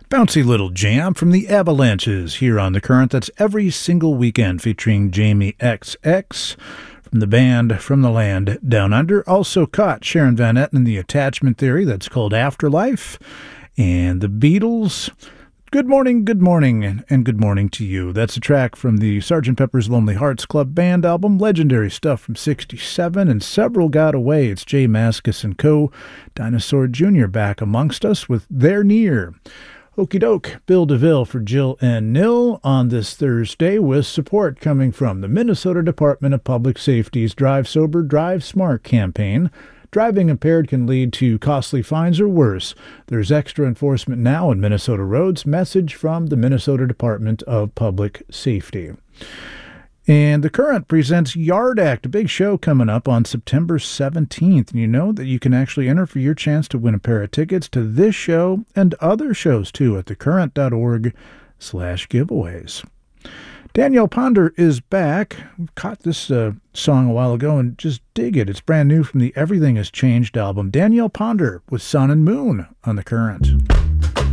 Bouncy little jam from the Avalanches here on The Current. That's every single weekend featuring Jamie XX from the band From the Land Down Under. Also caught Sharon Van Etten in the Attachment Theory. That's called Afterlife. And the Beatles. Good morning, and good morning to you. That's a track from the Sgt. Pepper's Lonely Hearts Club Band album, legendary stuff from '67, and several got away. It's J Mascis and Co. Dinosaur Jr. back amongst us with They're Near. Okie doke, Bill DeVille for Jill and Nil on this Thursday with support coming from the Minnesota Department of Public Safety's Drive Sober, Drive Smart campaign. Driving impaired can lead to costly fines or worse. There's extra enforcement now on Minnesota roads. Message from the Minnesota Department of Public Safety. And The Current presents Yard Act, a big show coming up on September 17th. And you know that you can actually enter for your chance to win a pair of tickets to this show and other shows too at thecurrent.org/giveaways. Danielle Ponder is back. We caught this song a while ago and just dig it. It's brand new from the Everything Has Changed album. Danielle Ponder with Sun and Moon on The Current.